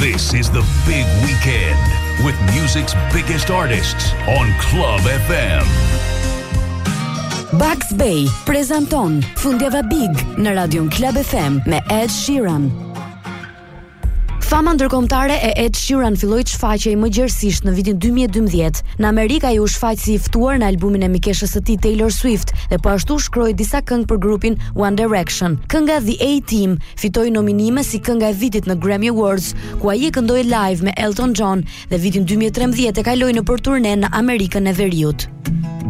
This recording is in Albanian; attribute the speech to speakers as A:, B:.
A: This is the big weekend with music's biggest artists on Club FM.
B: Bugs Bay prezanton Fundjava Big në Radion Club FM me Ed Sheeran. Fama ndërkombëtare e Ed Sheeran filloi të shfaqej më gjerësisht në vitin 2012. Në Amerikë ai u shfaq si i ftuar në albumin e mikeshës së tij Taylor Swift dhe po ashtu shkroi disa këngë për grupin One Direction. Kënga The A-Team fitoi nominime si kënga e vitit në Grammy Awards, ku ai këndoi live me Elton John dhe vitin 2013 e kaloi në për turne në Amerikën e Veriut.